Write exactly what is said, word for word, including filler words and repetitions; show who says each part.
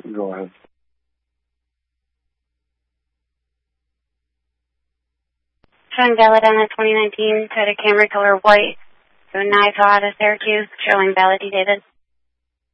Speaker 1: Go ahead.
Speaker 2: Showing Belladonna twenty nineteen, Toyota Camry color white, to Nice, Ohio, Syracuse, showing validated.